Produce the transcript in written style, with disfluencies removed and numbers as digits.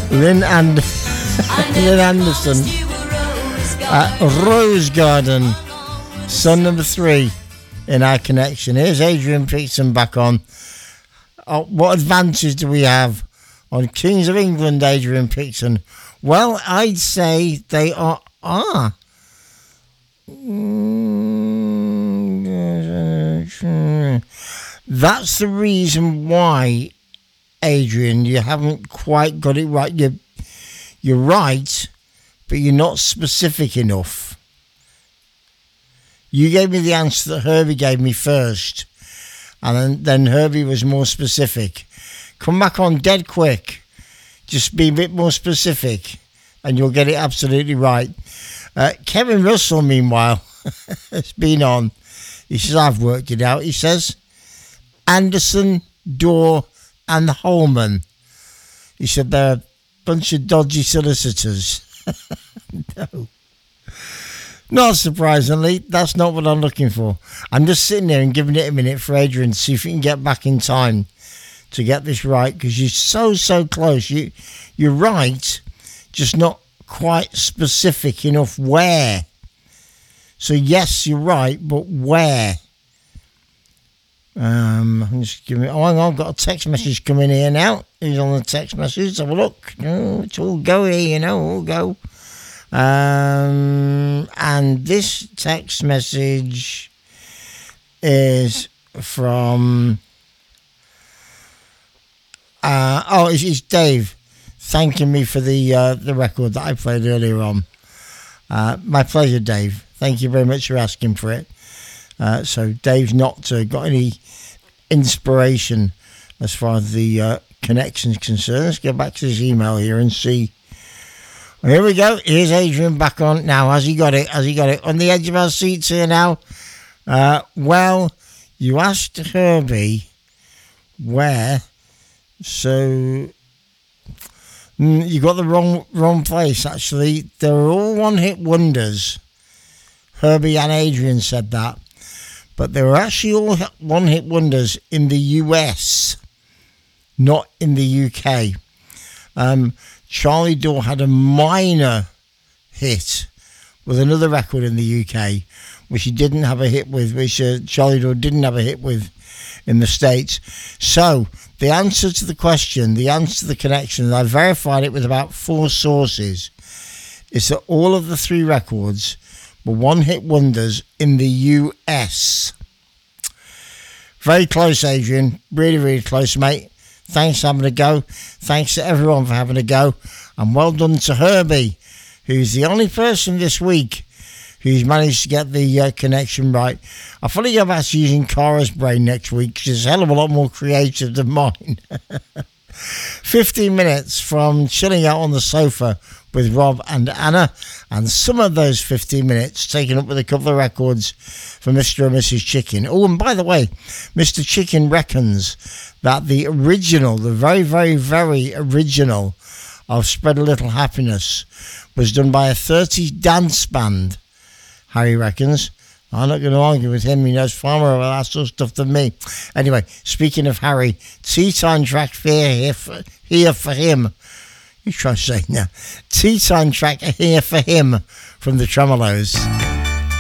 Lynn Anderson at Rose Garden, son number 3 in our connection. Here's Adrian Peterson back on. What advances do we have on Kings of England, Adrian Peterson? Well, I'd say they are. That's the reason why, Adrian, you haven't quite got it right. You're right, but you're not specific enough. You gave me the answer that Herbie gave me first, and then Herbie was more specific. Come back on dead quick. Just be a bit more specific, and you'll get it absolutely right. Kevin Russell, meanwhile, has been on. He says, I've worked it out. He says, Anderson, Dorr, and Holman. He said they're a bunch of dodgy solicitors. No. Not surprisingly, that's not what I'm looking for. I'm just sitting there and giving it a minute for Adrian to see if he can get back in time to get this right, because you're so close. You're right, just not quite specific enough where. So yes, you're right, but where? I'm just giving. Oh, hang on, I've got a text message coming here now. Who's on the text message? Let's have a look. Oh, it's all go here, all go. And this text message is from. It's Dave, thanking me for the record that I played earlier on. My pleasure, Dave. Thank you very much for asking for it. So Dave's not got any inspiration as far as the connection's concerned. Let's get back to his email here and see. Well, here we go. Here's Adrian back on now. Has he got it? On the edge of our seats here now. Well, you asked Herbie where, so you got the wrong place. Actually, they're all one-hit wonders. Herbie and Adrian said that. But they were actually all one-hit wonders in the US, not in the UK. Charlie Dore had a minor hit with another record in the UK, which he didn't have a hit with, which Charlie Dore didn't have a hit with in the States. So the answer to the question, the answer to the connection, and I verified it with about 4 sources, is that all of the 3 records were one-hit wonders in the US. Very close, Adrian. Really, really close, mate. Thanks for having a go. Thanks to everyone for having a go. And well done to Herbie, who's the only person this week who's managed to get the connection right. I'll probably go back to using Cara's brain next week, because it's a hell of a lot more creative than mine. 15 minutes from chilling out on the sofa with Rob and Anna, and some of those 15 minutes taken up with a couple of records for Mr. and Mrs. Chicken. Oh, and by the way, Mr. Chicken reckons that the original, the very, very, very original of Spread a Little Happiness was done by a 30s dance band, Harry reckons. I'm not going to argue with him. He knows far more about that sort of stuff than me. Anyway, speaking of Harry, tea time track here for him. You try to say now. Tea time track here for him from the Tremolos.